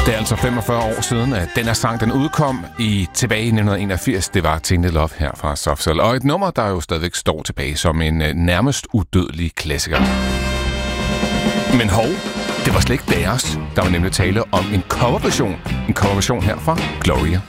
Det er altså 45 år siden, at den her sang den udkom tilbage i 1981. Det var Tainted Love her fra Soft Cell. Og et nummer, der jo stadigvæk står tilbage som en nærmest udødelig klassiker. Men hov, det var slet ikke deres. Der var nemlig tale om en coverversion. En coverversion her fra Gloria.